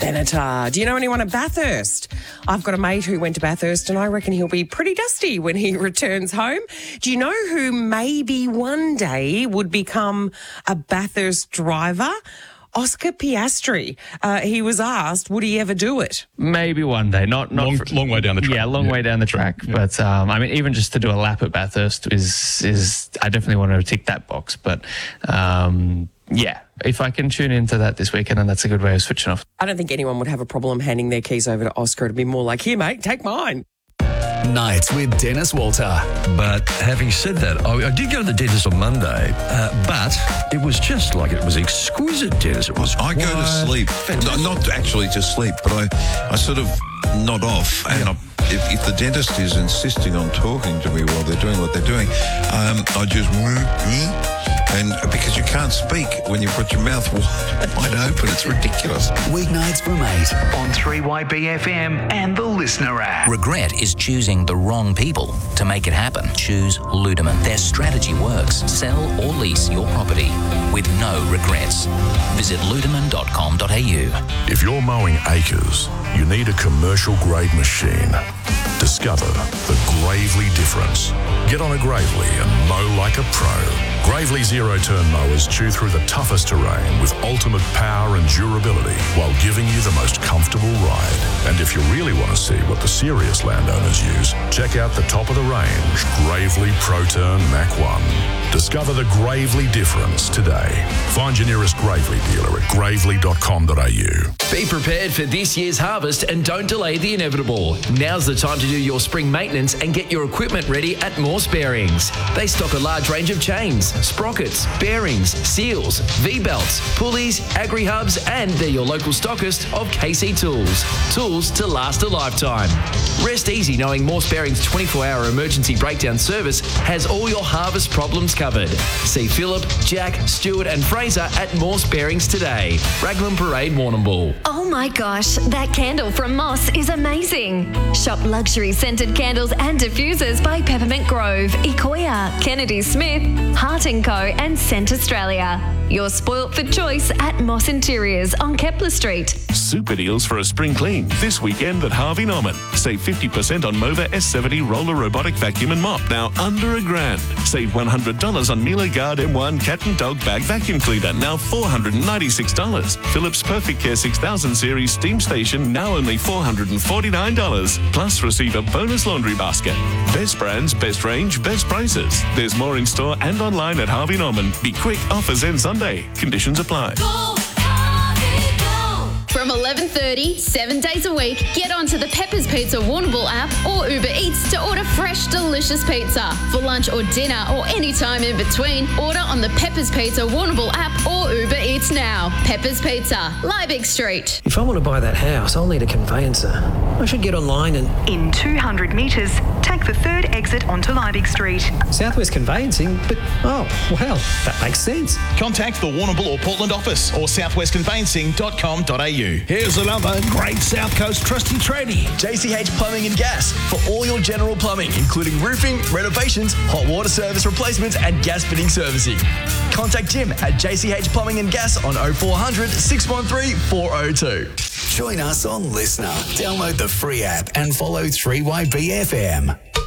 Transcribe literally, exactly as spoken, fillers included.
Senator. Do you know anyone at Bathurst? I've got a mate who went to Bathurst and I reckon he'll be pretty dusty when he returns home. Do you know who maybe one day would become a Bathurst driver? Oscar Piastri. Uh, he was asked, would he ever do it? Maybe one day. Not not long, for, long way down the track. Yeah, long yeah. way down the track. Yeah. But um, I mean, even just to do a lap at Bathurst is is I definitely want to tick that box. But um, yeah, if I can tune into that this weekend, then that's a good way of switching off. I don't think anyone would have a problem handing their keys over to Oscar. It'd be more like, here, mate, take mine. Nights with Dennis Walter. But having said that, I, I did go to the dentist on Monday, uh, but it was just like it was exquisite, Dennis. It was. I go to sleep, no, not actually to sleep, but I, I sort of nod off. And Yeah. I, if, if the dentist is insisting on talking to me while they're doing what they're doing, um, I just and because you can't speak when you've got your mouth wide open, it's ridiculous. Weeknights from eight. On three Y B F M and the Listener app. Regret is choosing the wrong people to make it happen. Choose Ludeman. Their strategy works. Sell or lease your property with no regrets. Visit ludeman dot com dot a u. If you're mowing acres, you need a commercial grade machine. Discover the Gravely difference. Get on a Gravely and mow like a pro. Gravely zero-turn mowers chew through the toughest terrain with ultimate power and durability while giving you the most comfortable ride. And if you really want to see what the serious landowners use, check out the top of the range Gravely ProTurn Mach one. Discover the Gravely difference today. Find your nearest Gravely dealer at gravely dot com dot a u. Be prepared for this year's harvest and don't delay the inevitable. Now's the time to do your spring maintenance and get your equipment ready at Morse Bearings. They stock a large range of chains, sprockets, bearings, seals, V-belts, pulleys, agri-hubs, and they're your local stockist of K C Tools. Tools to last a lifetime. Rest easy knowing Morse Bearings' twenty-four hour emergency breakdown service has all your harvest problems covered. See Philip, Jack, Stuart and Fraser at Morse Bearings today. Raglan Parade, Warrnambool. Oh my gosh, that candle from Moss is amazing. Shop luxury scented candles and diffusers by Peppermint Grove, Ikoya, Kennedy Smith, Hart and Co and Scent Australia. You're spoilt for choice at Moss Interiors on Kepler Street. Super deals for a spring clean this weekend at Harvey Norman. Save fifty percent on Mova S seventy roller robotic vacuum and mop, now under a grand. Save one hundred dollars on Miele Guard M one cat and dog bag vacuum cleaner, now four hundred ninety-six dollars. Philips Perfect Care six thousand series steam station, now only four hundred forty-nine dollars. Plus receive a bonus laundry basket. Best brands, best range, best prices. There's more in store and online at Harvey Norman. Be quick, offers end Sunday. Conditions apply. From eleven thirty, seven days a week, get onto the Pepper's Pizza Warrnambool app or Uber Eats to order fresh, delicious pizza. For lunch or dinner or any time in between, order on the Pepper's Pizza Warrnambool app or Uber Eats now. Pepper's Pizza, Liebig Street. If I want to buy that house, I'll need a conveyancer. I should get online and... In two hundred metres, take the third exit onto Liebig Street. Southwest Conveyancing? But, oh, well, that makes sense. Contact the Warrnambool or Portland office or southwest conveyancing dot com dot a u. Here's another great South Coast trusty tradie. J C H Plumbing and Gas for all your general plumbing, including roofing, renovations, hot water service replacements and gas fitting servicing. Contact Jim at J C H Plumbing and Gas on oh four hundred, six one three, four oh two. Join us on Listener. Download the free app and follow three Y B F M.